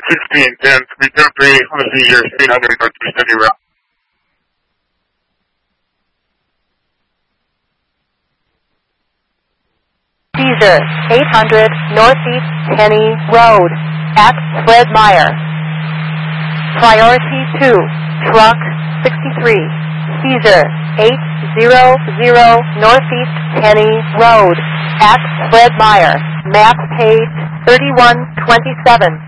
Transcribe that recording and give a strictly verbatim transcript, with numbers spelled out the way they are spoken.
sixteen ten, return three on the seizure, eight hundred north to steady route. Caesar, eight hundred Northeast Penny Road, at Fred Meyer. Priority two, truck sixty-three, Caesar, eight hundred Northeast Penny Road, at Fred Meyer. Map page thirty-one twenty-seven.